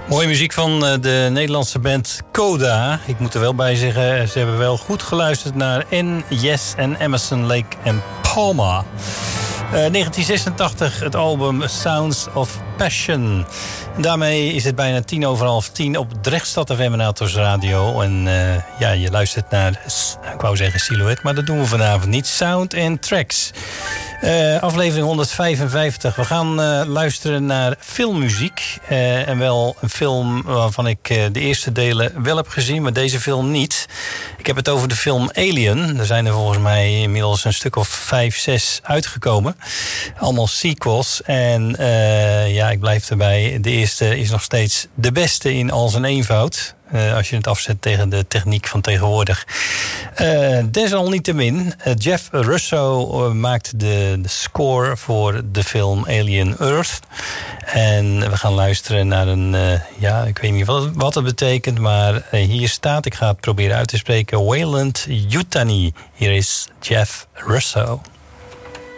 Mooie muziek van de Nederlandse band Coda. Ik moet er wel bij zeggen, ze hebben wel goed geluisterd naar Yes en Emerson, Lake en Palmer. 1986, het album Sounds of Passion. En daarmee is het bijna 10:30 op Drechtstad FM en Atos Radio. En ja, je luistert naar, ik wou zeggen Silhouette, maar dat doen we vanavond niet. Sound and Tracks. Aflevering 155. We gaan luisteren naar filmmuziek. En wel een film waarvan ik de eerste delen wel heb gezien, maar deze film niet. Ik heb het over de film Alien. Er zijn er volgens mij inmiddels een stuk of 5, 6 uitgekomen. Allemaal sequels. En ja, ik blijf erbij. De eerste is nog steeds de beste in al zijn eenvoud. Als je het afzet tegen de techniek van tegenwoordig. Desalniettemin, Jeff Russo maakt de score voor de film Alien Earth. En we gaan luisteren naar een, ja, ik weet niet wat het betekent, maar hier staat, ik ga het proberen uit te spreken, Wayland Yutani. Hier is Jeff Russo.